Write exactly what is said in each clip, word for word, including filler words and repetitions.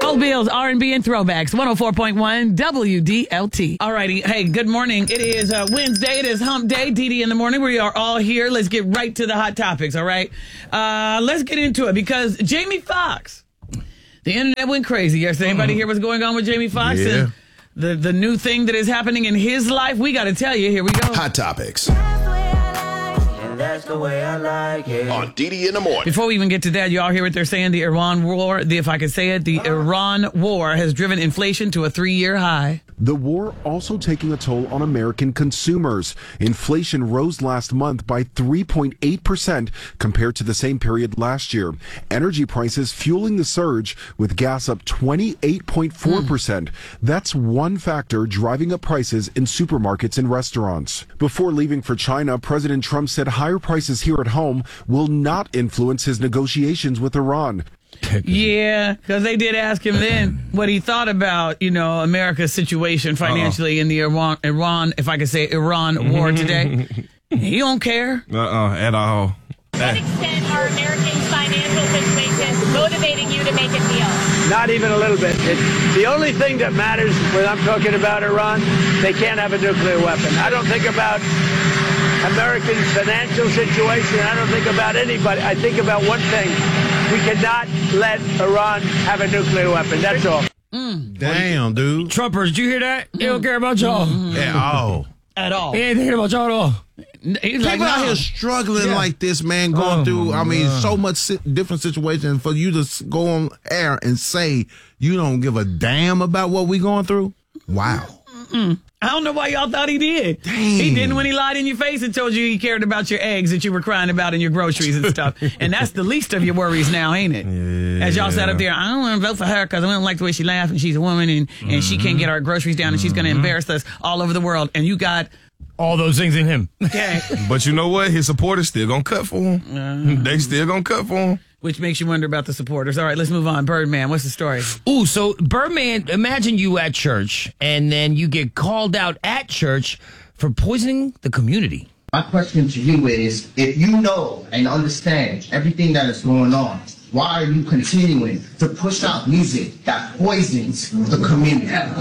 Gold Bills, R and B, and throwbacks. one oh four point one W D L T. All righty. Hey, good morning. It is uh, Wednesday. It is hump day. D D in the morning. We are all here. Let's get right to the hot topics, all right? Uh, let's get into it because Jamie Foxx, the internet went crazy yesterday. Anybody hear what's going on with Jamie Foxx? Yeah. And the, the new thing that is happening in his life? We got to tell you. Here we go. Hot topics. That's the way I like it. On D D in the morning. Before we even get to that, you all hear what they're saying? The Iran war, the, if I could say it, the Iran war has driven inflation to a three-year high. The war also taking a toll on American consumers. Inflation rose last month by three point eight percent compared to the same period last year. Energy prices fueling the surge, with gas up twenty-eight point four percent. Mm. That's one factor driving up prices in supermarkets and restaurants. Before leaving for China, President Trump said higher prices here at home will not influence his negotiations with Iran. Yeah, because they did ask him then what he thought about, you know, America's situation financially uh-uh. in the Iran, Iran, if I could say Iran war today. He don't care. Uh-uh, at all. To what extent are Americans' financial situations motivating you to make a deal? Not even a little bit. It, the only thing that matters when I'm talking about Iran, they can't have a nuclear weapon. I don't think about Americans' financial situation. I don't think about anybody. I think about one thing. We cannot let Iran have a nuclear weapon. That's all. Mm. Damn, dude. Trumpers, did you hear that? Mm. He don't care about y'all. Mm. At all. At all. He ain't thinking about y'all at all. He's People like, out no. here struggling Yeah. like this, man, going Oh, through, I mean, God. so much si- different situations for you to s- go on air and say you don't give a damn about what we going through. Wow. Mm-mm. I don't know why y'all thought he did. Dang. He didn't when he lied in your face and told you he cared about your eggs that you were crying about and your groceries and stuff. And that's the least of your worries now, ain't it? Yeah. As y'all sat up there, I don't want to vote for her because I don't like the way she laughs and she's a woman and, and mm-hmm. she can't get our groceries down and she's going to embarrass us all over the world. And you got all those things in him. Okay. But you know what? His supporters still gonna cut for him. Uh, they still gonna cut for him. Which makes you wonder about the supporters. All right, let's move on. Birdman, what's the story? Ooh, so Birdman, imagine you at church and then you get called out at church for poisoning the community. My question to you is, if you know and understand everything that is going on, why are you continuing to push out music that poisons the community? I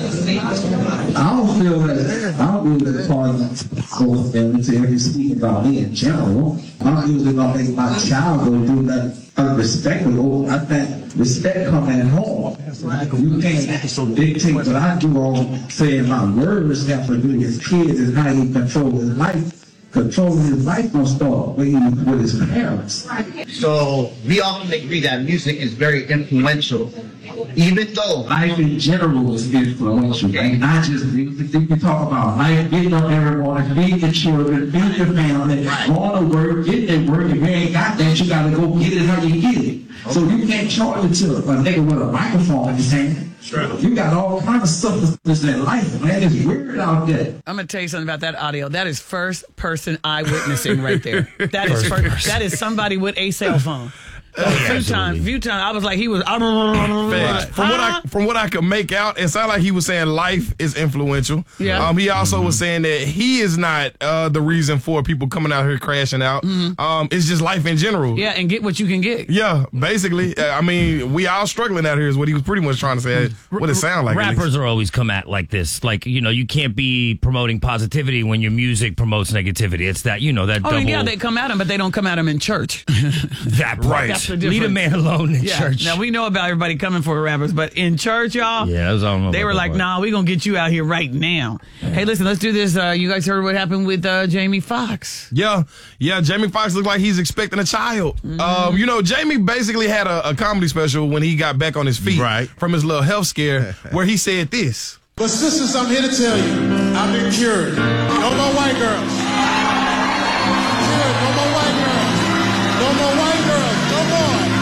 don't feel that, I don't feel that the party goes into every speaking about me in general. I don't usually gonna make my child go do that unrespectable. I think respect comes at home. You can't dictate what I do on saying my words have to do with his kids and how he controls his life. Controlling his life don't start when he with his parents. So we often agree that music is very influential, even though life in general is influential, and not just music. You can talk about life, getting up every morning, feed your children, feed your family, going to work, get that work. If you ain't got that, you gotta go get it how you get it. So you can't charge it to a nigga with a microphone in his hand. Sure. You got all kinds of stuff that's in life, man. It's weird out there. I'm gonna tell you something about that audio. That is first person eyewitnessing right there. That is first, that is somebody with a cell phone. A Oh, few times, few times, I was like, he was. Facts. From what I from what I could make out, it sounded like he was saying life is influential. Yeah. Um. He also mm-hmm. was saying that he is not uh, the reason for people coming out here crashing out. Mm-hmm. Um. It's just life in general. Yeah, and get what you can get. Yeah. Basically, uh, I mean, we all struggling out here is what he was pretty much trying to say. What it sound like. Rappers are always come at like this. Like, you know, you can't be promoting positivity when your music promotes negativity. It's that, you know, that Oh, double. yeah, they come at him, but they don't come at him in church. That right. That's the Leave a man alone in yeah. church. Now, we know about everybody coming for rappers, but in church, y'all, yeah, that's all they were like, part. nah, we're going to get you out here right now. Yeah. Hey, listen, let's do this. Uh, you guys heard what happened with uh, Jamie Foxx. Yeah, yeah. Jamie Foxx looked like he's expecting a child. Mm-hmm. Um, you know, Jamie basically had a, a comedy special when he got back on his feet right. from his little health scare where he said this. But sisters, I'm here to tell you, I've been cured. No more white girls. Cured. No more white girls. No more white girls. No more.